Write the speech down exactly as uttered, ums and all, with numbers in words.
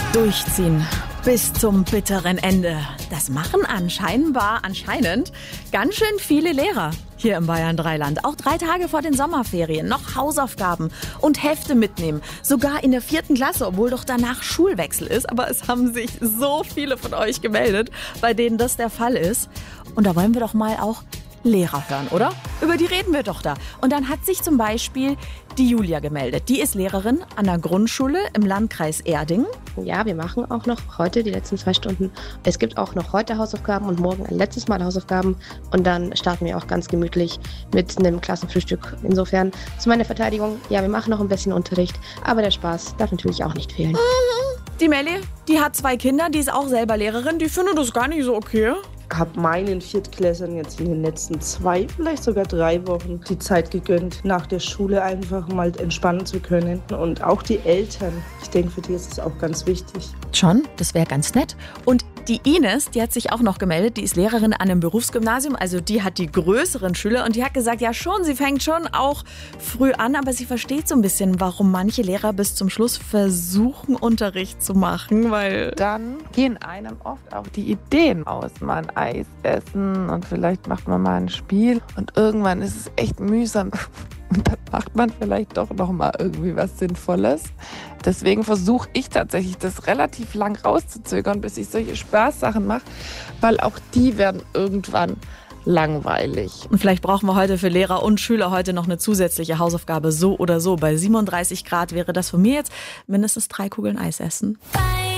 Durchziehen bis zum bitteren Ende. Das machen anscheinend, anscheinend ganz schön viele Lehrer hier im Bayern Dreiland. Auch drei Tage vor den Sommerferien noch Hausaufgaben und Hefte mitnehmen. Sogar in der vierten Klasse, obwohl doch danach Schulwechsel ist. Aber es haben sich so viele von euch gemeldet, bei denen das der Fall ist. Und da wollen wir doch mal auch Lehrer hören, oder? Über die reden wir doch da. Und dann hat sich zum Beispiel die Julia gemeldet. Die ist Lehrerin an der Grundschule im Landkreis Erding. Ja, wir machen auch noch heute die letzten zwei Stunden. Es gibt auch noch heute Hausaufgaben und morgen ein letztes Mal Hausaufgaben. Und dann starten wir auch ganz gemütlich mit einem Klassenfrühstück. Insofern zu meiner Verteidigung, ja, wir machen noch ein bisschen Unterricht. Aber der Spaß darf natürlich auch nicht fehlen. Die Melli, die hat zwei Kinder, die ist auch selber Lehrerin. Die findet das gar nicht so okay. Habe meinen Viertklässern jetzt in den letzten zwei, vielleicht sogar drei Wochen die Zeit gegönnt, nach der Schule einfach mal entspannen zu können. Und auch die Eltern, ich denke, für die ist es auch ganz wichtig. Schon, das wäre ganz nett. Und die Ines, die hat sich auch noch gemeldet, die ist Lehrerin an einem Berufsgymnasium, also die hat die größeren Schüler und die hat gesagt, ja schon, sie fängt schon auch früh an, aber sie versteht so ein bisschen, warum manche Lehrer bis zum Schluss versuchen, Unterricht zu machen, weil dann gehen einem oft auch die Ideen aus, mal ein Eis essen und vielleicht macht man mal ein Spiel und irgendwann ist es echt mühsam. Und dann macht man vielleicht doch noch mal irgendwie was Sinnvolles. Deswegen versuche ich tatsächlich, das relativ lang rauszuzögern, bis ich solche Spaßsachen mache, weil auch die werden irgendwann langweilig. Und vielleicht brauchen wir heute für Lehrer und Schüler heute noch eine zusätzliche Hausaufgabe, so oder so. Bei siebenunddreißig Grad wäre das von mir jetzt mindestens drei Kugeln Eis essen.